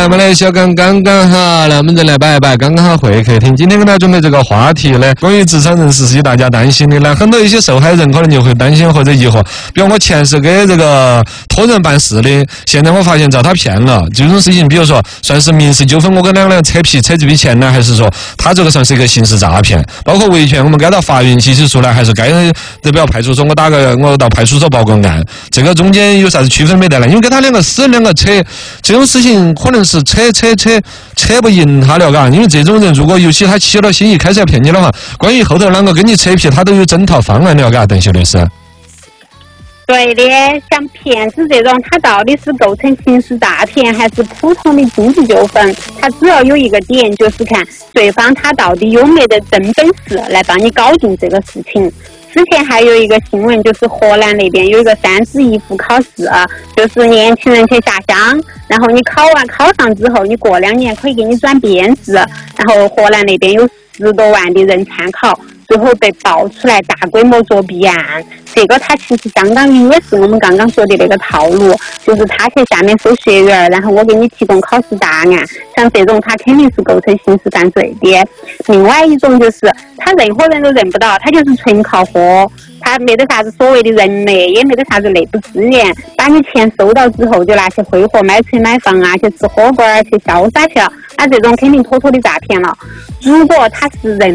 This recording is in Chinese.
我们来小刚刚好，那我们再来摆一摆，刚刚好会客厅。今天跟大家准备这个话题呢，关于职场人士是大家担心的呢，很多一些受害人可能就会担心或者疑惑，比如我前世给这个托人办事的，现在我发现遭他骗了，这种事情，比如说算是民事纠纷，我跟两个人扯皮扯这笔钱呢，还是说他这个算是一个刑事诈骗？包括维权，我们该到法院起诉呢，还是该代表派出所我到派出所报个案？这个中间有啥子区分没得呢？因为跟他两个死两个扯，这种事情可能是扯不赢他了，嘎。因为这种人如果尤其他起了心意开始要骗你的话，关于后头啷个跟你扯皮，他都有整套方案了，嘎，邓秀律师。 对的，像骗子这种，他到底是构成刑事诈骗还是普通的经济纠纷？他只要有一个点，就是看对方他到底有没得真本事来帮你搞定这个事情。之前还有一个新闻，就是河南那边有一个3支1副考试，就是年轻人去下乡，然后你考上之后，你过2年可以给你转编制，然后河南那边有10多万的人参考，最后被爆出来大规模作弊案。这个它其实相当于也是我们刚刚说的那个套路，就是他去下面收学员，然后我给你提供考试答案，像这种他肯定是构成刑事犯罪的。另外一种就是他任何人都认不到，他就是纯靠货，他没得啥子所谓的人脉，也没得啥子内部资源，把你钱收到之后就拿去挥霍买车买房啊，去吃火锅啊，去潇洒去了，那这种肯定妥妥的诈骗了。如果他是人